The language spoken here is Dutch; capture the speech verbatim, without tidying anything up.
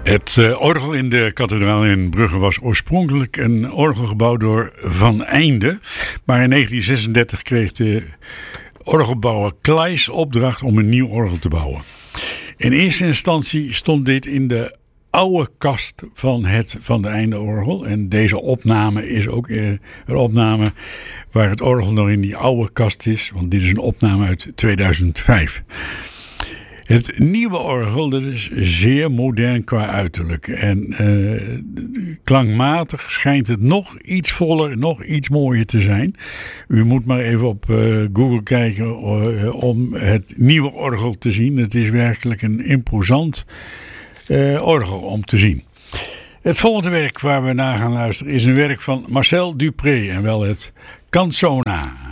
Het uh, orgel in de kathedraal in Brugge was oorspronkelijk een orgel gebouwd door Van Einde. Maar in negentien zesendertig kreeg de orgelbouwer Claes opdracht om een nieuw orgel te bouwen. In eerste instantie stond dit in de oude kast van het Van de Einde orgel. En deze opname is ook uh, een opname waar het orgel nog in die oude kast is. Want dit is een opname uit tweeduizend vijf. Het nieuwe orgel, dat is zeer modern qua uiterlijk. En uh, klankmatig schijnt het nog iets voller, nog iets mooier te zijn. U moet maar even op uh, Google kijken uh, om het nieuwe orgel te zien. Het is werkelijk een imposant uh, orgel om te zien. Het volgende werk waar we naar gaan luisteren is een werk van Marcel Dupré en wel het Canzona.